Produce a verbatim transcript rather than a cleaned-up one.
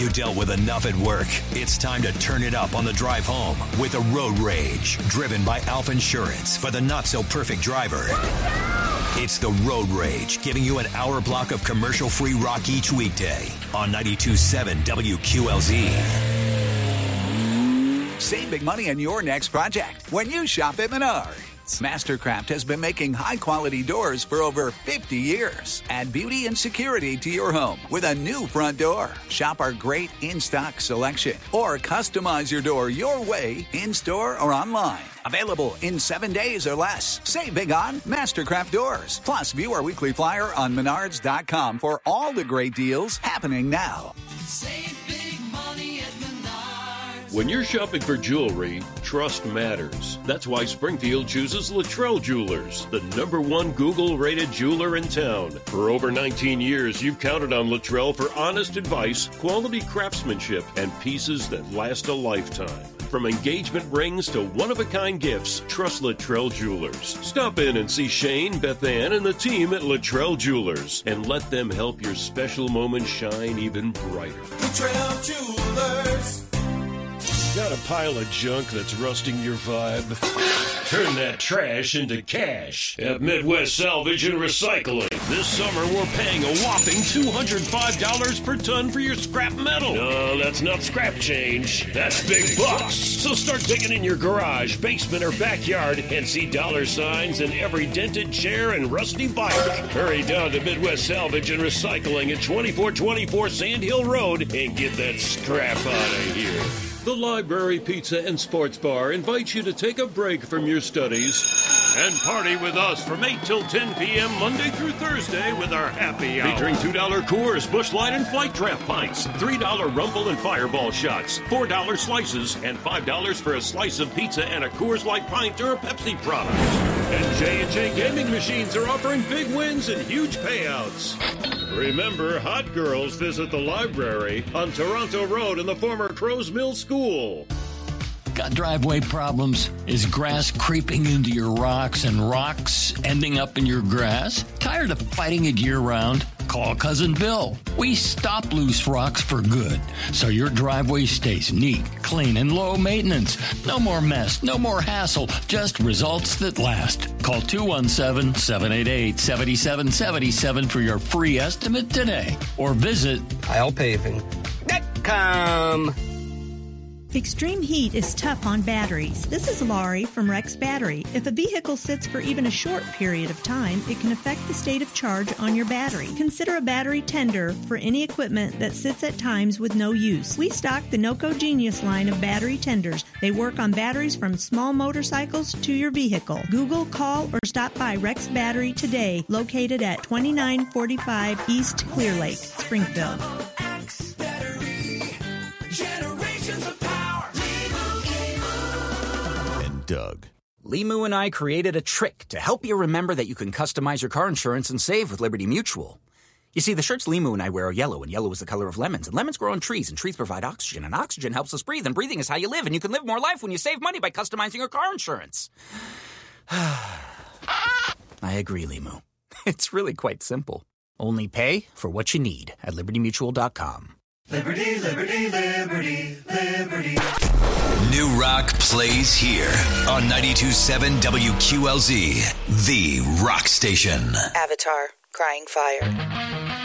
You dealt with enough at work. It's time to turn it up on the drive home with a Road Rage, driven by Alpha Insurance for the not-so-perfect driver. It's the Road Rage, giving you an hour block of commercial-free rock each weekday on ninety-two point seven W Q L Z. Save big money on your next project when you shop at Menards. Mastercraft has been making high-quality doors for over fifty years. Add beauty and security to your home with a new front door. Shop our great in-stock selection or customize your door your way in-store or online. Available in seven days or less. Save big on Mastercraft doors. Plus, view our weekly flyer on menards dot com for all the great deals happening now. Save big money at Menards. When you're shopping for jewelry, trust matters. That's why Springfield chooses Luttrell Jewelers, the number one Google-rated jeweler in town. For over nineteen years, you've counted on Luttrell for honest advice, quality craftsmanship, and pieces that last a lifetime. From engagement rings to one-of-a-kind gifts, trust Luttrell Jewelers. Stop in and see Shane, Beth Ann, and the team at Luttrell Jewelers, and let them help your special moments shine even brighter. Luttrell Jewelers. Got a pile of junk that's rusting your vibe? Turn that trash into cash at Midwest Salvage and Recycling. This summer, we're paying a whopping two hundred five dollars per ton for your scrap metal. No, that's not scrap change. That's big bucks. So start digging in your garage, basement, or backyard and see dollar signs in every dented chair and rusty bike. Hurry down to Midwest Salvage and Recycling at twenty-four twenty-four Sand Hill Road and get that scrap out of here. The Library Pizza and Sports Bar invites you to take a break from your studies and party with us from eight till ten p.m. Monday through Thursday with our happy hour. Featuring two dollar Coors, Busch Light, and Flight Draft pints, three dollar Rumble and Fireball shots, four dollar slices, and five dollars for a slice of pizza and a Coors Light pint or a Pepsi product. And J and J Gaming Machines are offering big wins and huge payouts. Remember, hot girls visit the library on Toronto Road in the former Crow's Mill School. Got driveway problems? Is grass creeping into your rocks and rocks ending up in your grass? Tired of fighting it year-round? Call Cousin Bill. We stop loose rocks for good, so your driveway stays neat, clean, and low maintenance. No more mess, no more hassle, just results that last. Call two one seven, seven eight eight, seven seven seven seven for your free estimate today, or visit Kyle Paving dot com. Extreme heat is tough on batteries. This is Laurie from Rex Battery. If a vehicle sits for even a short period of time, it can affect the state of charge on your battery. Consider a battery tender for any equipment that sits at times with no use. We stock the NOCO Genius line of battery tenders. They work on batteries from small motorcycles to your vehicle. Google, call, or stop by Rex Battery today, located at twenty-nine forty-five East Clear Lake, Springfield. Doug. Limu and I created a trick to help you remember that you can customize your car insurance and save with Liberty Mutual. You see, the shirts Limu and I wear are yellow, and yellow is the color of lemons, and lemons grow on trees, and trees provide oxygen, and oxygen helps us breathe, and breathing is how you live, and you can live more life when you save money by customizing your car insurance. I agree, Limu. It's really quite simple. Only pay for what you need at liberty mutual dot com. Liberty, liberty, liberty, liberty. New rock plays here on ninety-two point seven W Q L Z, the rock station. Avatar, Crying Fire.